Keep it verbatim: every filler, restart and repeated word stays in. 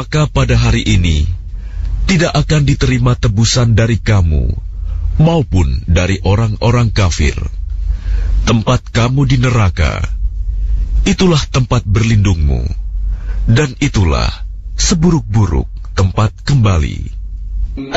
maka pada hari ini tidak akan diterima tebusan dari kamu maupun dari orang-orang kafir. Tempat kamu di neraka, itulah tempat berlindungmu, dan itulah seburuk-buruk tempat kembali.